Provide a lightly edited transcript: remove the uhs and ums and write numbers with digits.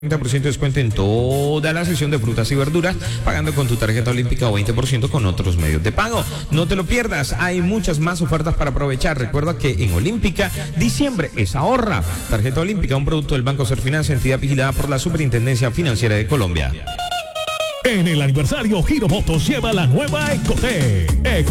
30% de descuento en toda la sección de frutas y verduras, pagando con tu tarjeta olímpica o 20% con otros medios de pago. No te lo pierdas, hay muchas más ofertas para aprovechar. Recuerda que en Olímpica, diciembre es ahorra. Tarjeta olímpica, un producto del Banco Serfinanza, entidad vigilada por la Superintendencia Financiera de Colombia. En el aniversario, Giro Motos lleva la nueva Ecotec.